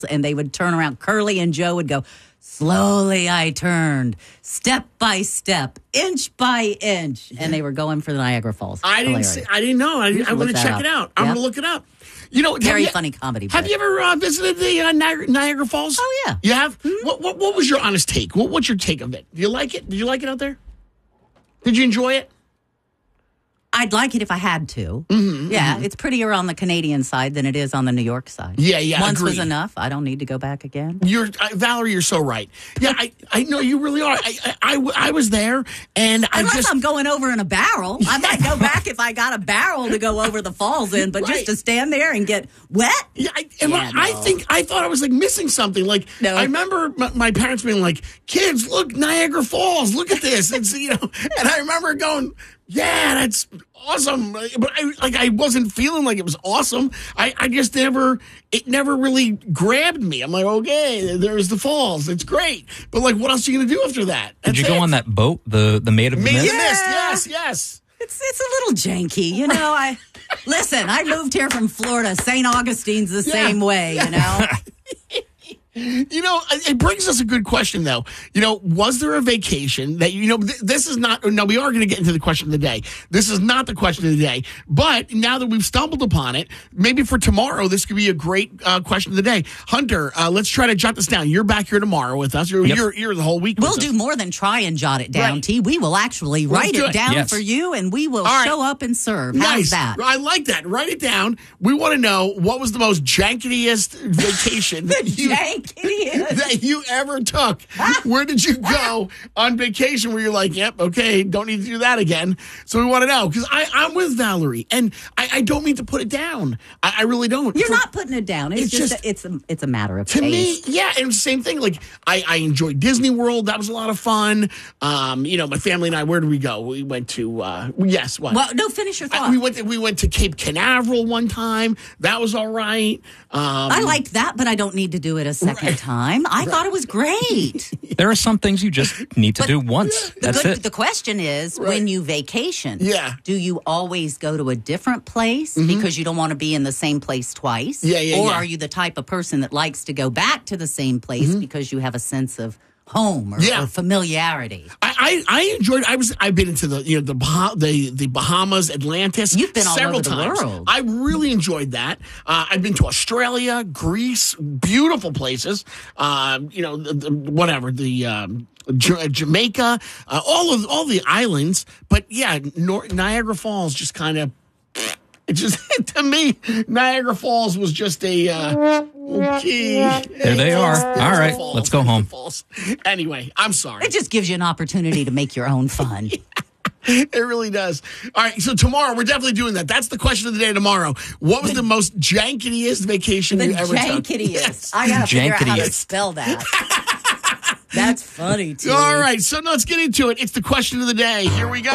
and they would turn around. Curly and Joe would go, slowly I turned, step by step, inch by inch. And they were going for the Niagara Falls. I didn't know. I'm going to check it out. I'm going to look it up. You know, very funny comedy. Have you ever visited the Niagara Falls? Oh, yeah. You have? Mm-hmm. What was your honest take? What's your take of it? Do you like it? Did you like it out there? Did you enjoy it? I'd like it if I had to. Yeah, it's prettier on the Canadian side than it is on the New York side. Yeah. Once agreed. was enough. I don't need to go back again. Valerie, you're so right. Yeah, I know you really are. I was there, and Unless I'm going over in a barrel. I might go back if I got a barrel to go over the falls in, but just to stand there and get wet? Yeah, I thought I was like missing something. Like, no. I remember my parents being like, "Kids, look, Niagara Falls, look at this." And I remember going, yeah, that's awesome. But I wasn't feeling like it was awesome. I just it never really grabbed me. I'm like, okay, there's the falls. It's great. But like, what else are you going to do after that? Did you go on that boat, the Maid of the Mist? Yes. It's a little janky, you know. Listen, I moved here from Florida. St. Augustine's the same way, you know. You know, it brings us a good question, though. You know, was there a vacation that, this is not, no, we are going to get into the question of the day. This is not the question of the day. But now that we've stumbled upon it, maybe for tomorrow, this could be a great question of the day. Hunter, let's try to jot this down. You're back here tomorrow with us. You're the whole week with us. We'll do more than try and jot it down, right. T. We will actually write it down for you, and we will show up and serve. Nice. How's that? I like that. Write it down. We want to know what was the most janketiest vacation that you ever took. Where did you go on vacation where you're like, yep, okay, don't need to do that again? So we want to know, because I'm with Valerie, and I don't mean to put it down. I really don't. You're not putting it down. It's just it's a matter of to taste. me, yeah, and same thing. Like I enjoyed Disney World. That was a lot of fun. My family and I, where did we go? We went to what? Well, no, finish your thought. We went to Cape Canaveral one time. That was all right. I liked that, but I don't need to do it a second time. I thought it was great. There are some things you just need to do once. That's it. The question is, when you vacation, do you always go to a different place because you don't want to be in the same place twice? Or are you the type of person that likes to go back to the same place because you have a sense of home or familiarity? I enjoyed. I've been into the Bahamas, Atlantis. You've been several all over times. the world. I really enjoyed that. I've been to Australia, Greece, beautiful places. Jamaica, all the islands. But yeah, Niagara Falls just kind of. It just to me, Niagara Falls was just a okay. There they are. All right, let's go home. Anyway, I'm sorry. It just gives you an opportunity to make your own fun. It really does. All right, so tomorrow we're definitely doing that. That's the question of the day tomorrow. What was the most janketiest vacation you ever took? Yes. I gotta figure out how to spell that. That's funny too. All right, so let's get into it. It's the question of the day. Here we go.